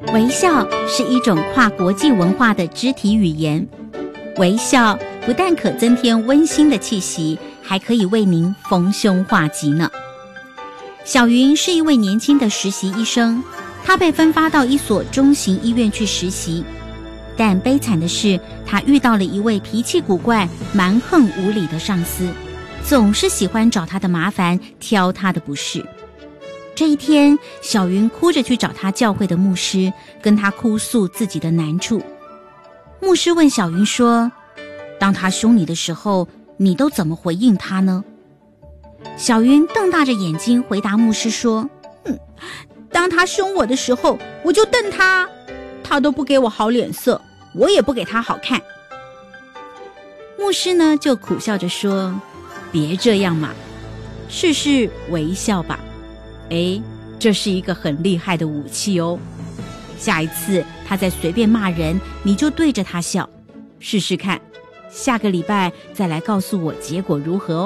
微笑是一种跨国际文化的肢体语言，微笑不但可增添温馨的气息，还可以为您逢凶化吉呢。小云是一位年轻的实习医生，她被分发到一所中型医院去实习，但悲惨的是，她遇到了一位脾气古怪、蛮横无理的上司，总是喜欢找她的麻烦，挑她的不是。这一天，小云哭着去找她教会的牧师，跟他哭诉自己的难处。牧师问小云说，当他凶你的时候，你都怎么回应他呢？小云瞪大着眼睛回答牧师说，当他凶我的时候，我就瞪他，他都不给我好脸色，我也不给他好看。牧师呢就苦笑着说，别这样嘛，试试微笑吧。这是一个很厉害的武器哦。下一次他再随便骂人，你就对着他笑，试试看，下个礼拜再来告诉我结果如何哦。